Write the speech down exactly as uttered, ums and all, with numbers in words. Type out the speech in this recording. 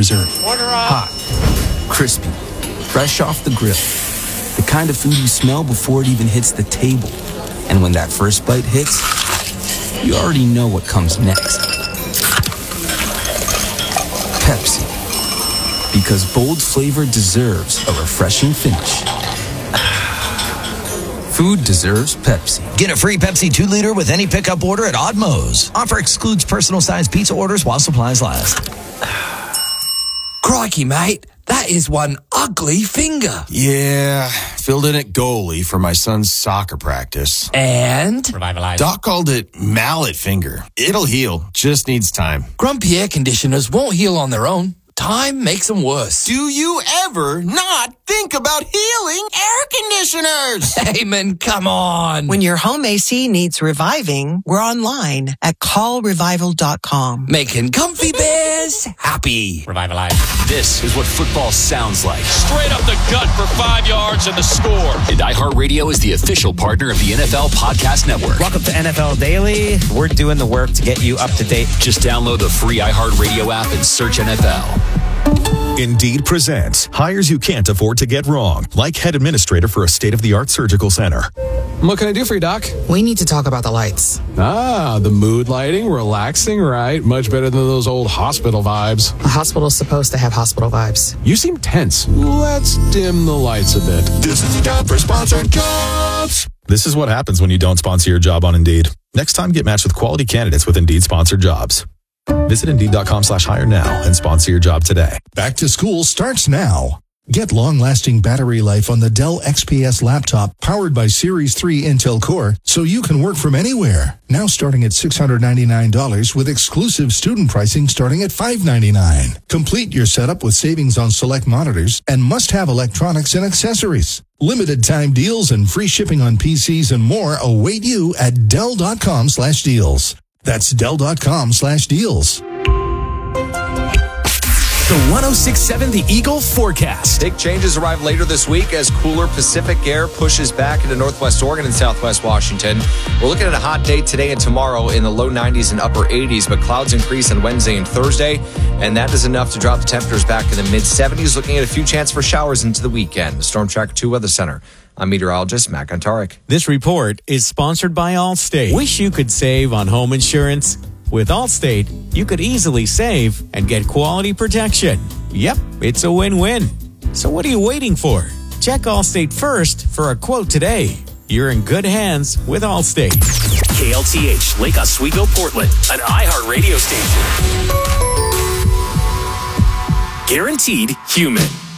preserve. Hot, crispy, fresh off the grill. The kind of food you smell before it even hits the table. And when that first bite hits, you already know what comes next. Pepsi. Because bold flavor deserves a refreshing finish. Food deserves Pepsi. Get a free Pepsi two liter with any pickup order at Odd Mo's. Offer excludes personal-sized pizza orders while supplies last. Crikey, mate. That is one ugly finger. Yeah, filled in at goalie for my son's soccer practice. And? Revitalize. Doc called it mallet finger. It'll heal. Just needs time. Grumpy air conditioners won't heal on their own. Time makes them worse. Do you ever not think about healing air conditioners? Eamon, come on. When your home A C needs reviving, we're online at call revival dot com. Making comfy bears happy. Revitalize. This is what football sounds like. Straight up the gut for five yards and the score. And iHeartRadio is the official partner of the N F L Podcast Network. Welcome to N F L Daily. We're doing the work to get you up to date. Just download the free iHeartRadio app and search N F L. Indeed presents hires you can't afford to get wrong, like head administrator for a state-of-the-art surgical center. What can I do for you, Doc? We need to talk about the lights. Ah, the mood lighting, relaxing, right? Much better than those old hospital vibes. A hospital's supposed to have hospital vibes. You seem tense. Let's dim the lights a bit. This is time for sponsored jobs. This is what happens when you don't sponsor your job on Indeed. Next time, get matched with quality candidates with Indeed sponsored jobs. Visit Indeed.com slash hire now and sponsor your job today. Back to school starts now. Get long-lasting battery life on the Dell X P S laptop powered by Series three Intel Core so you can work from anywhere. Now starting at six hundred ninety-nine dollars with exclusive student pricing starting at five hundred ninety-nine dollars. Complete your setup with savings on select monitors and must-have electronics and accessories. Limited time deals and free shipping on P Cs and more await you at Dell.com slash deals. That's Dell.com slash deals. The one oh six point seven The Eagle forecast. Big changes arrive later this week as cooler Pacific air pushes back into northwest Oregon and southwest Washington. We're looking at a hot day today and tomorrow in the low nineties and upper eighties, but clouds increase on Wednesday and Thursday, and that is enough to drop the temperatures back in the mid seventies, looking at a few chances for showers into the weekend. The Storm Tracker two Weather Center. I'm meteorologist Matt Gontarek. This report is sponsored by Allstate. Wish you could save on home insurance? With Allstate, you could easily save and get quality protection. Yep, it's a win-win. So what are you waiting for? Check Allstate first for a quote today. You're in good hands with Allstate. K L T H, Lake Oswego, Portland, an iHeart radio station. Guaranteed human.